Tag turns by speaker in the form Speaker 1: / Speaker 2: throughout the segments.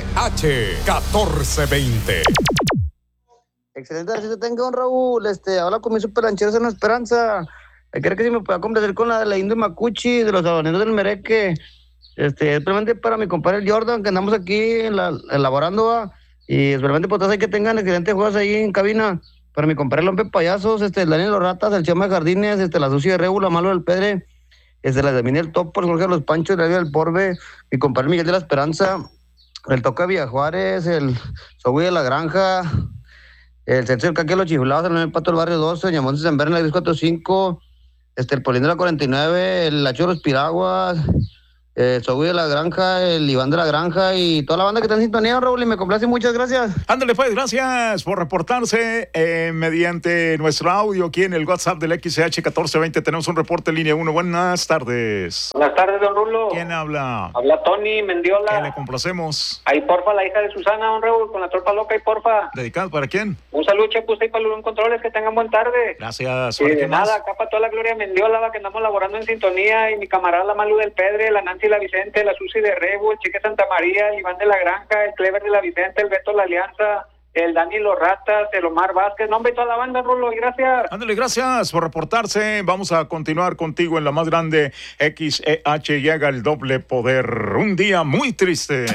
Speaker 1: 1420.
Speaker 2: Excelente, así te tengo, Raúl. Habla con mi superlancheros en la Esperanza. Creo que si me pueda complacer con la de la Indio Macuchi, de los habaneros del Mereque. Especialmente para mi compadre el Jordan, que andamos aquí elaborando, ¿va? Y especialmente pues hay que tengan excelentes juegos ahí en cabina. Para mi compadre el Hombre Payasos, el Daniel Los Ratas, el Chema de Jardines, la Sucia de Rébula, Malo del Pedre, la de Miniel Topo, el Jorge de los Panchos, el Águila del Porbe, mi compadre Miguel de la Esperanza, el Toca Villa Juárez, el Sohui de la Granja, el Censo del Caque de los Chiflados, el Pato del Barrio 12, Ñamontes en Berna, el 1045, el Polín de la 49, el Lacho de los Piraguas, Soy de la Granja, el Iván de la Granja y toda la banda que está en sintonía, Raúl, y me complace, muchas gracias.
Speaker 3: Ándale pues, gracias por reportarse mediante nuestro audio aquí en el WhatsApp del XH 1420. Tenemos un reporte en línea 1. Buenas tardes.
Speaker 4: Buenas tardes, don Rulo.
Speaker 3: ¿Quién habla?
Speaker 4: Habla Tony Mendiola.
Speaker 3: ¿Qué le complacemos?
Speaker 4: Ahí, porfa, la hija de Susana, don Raúl, con la tropa loca, y porfa.
Speaker 3: ¿Dedicado para quién?
Speaker 4: Un saludo, Chepo, y para Lurón Controles, que tengan buen tarde.
Speaker 3: Gracias.
Speaker 4: Y de nada, acá para toda la Gloria Mendiola, va, que andamos laborando en sintonía, y mi camarada la Malu del Pedre, la Nancy la Vicente, la Susi de Rebo, el Chique Santa María, el Iván de la Granja, el Clever de la Vicente, el Beto la Alianza, el Dani Los Ratas, el Omar Vázquez, nombre y toda la banda, Rulo, y gracias.
Speaker 3: Ándale, gracias por reportarse. Vamos a continuar contigo en la más grande XEH. Llega el doble poder. Un día muy triste.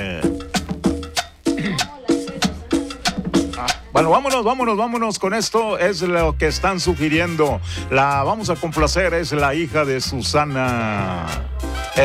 Speaker 3: Bueno, vámonos con esto. Es lo que están sugiriendo. La vamos a complacer, es la hija de Susana.